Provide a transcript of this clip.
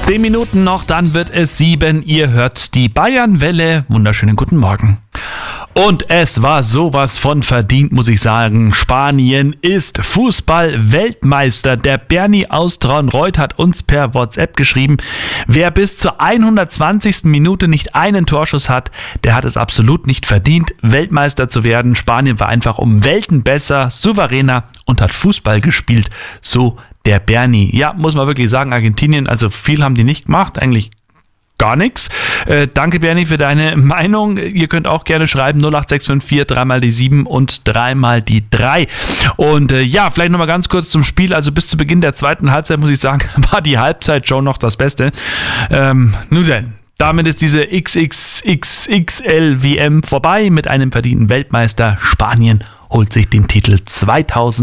10 Minuten noch, dann wird es 7. Ihr hört die Bayernwelle. Wunderschönen guten Morgen. Und es war sowas von verdient, muss ich sagen. Spanien ist Fußball-Weltmeister. Der Bernie aus Traunreut hat uns per WhatsApp geschrieben, wer bis zur 120. Minute nicht einen Torschuss hat, der hat es absolut nicht verdient, Weltmeister zu werden. Spanien war einfach um Welten besser, souveräner und hat Fußball gespielt. So der Bernie. Ja, muss man wirklich sagen, Argentinien, also viel haben die nicht gemacht, eigentlich gar nichts. Danke, Bernie, für deine Meinung. Ihr könnt auch gerne schreiben, 08654, 3 die 7 und 3 die 3. Und vielleicht nochmal ganz kurz zum Spiel. Also bis zu Beginn der zweiten Halbzeit, muss ich sagen, war die Halbzeitshow noch das Beste. Nun denn, damit ist diese XXXXL-WM vorbei mit einem verdienten Weltmeister. Spanien holt sich den Titel 2000.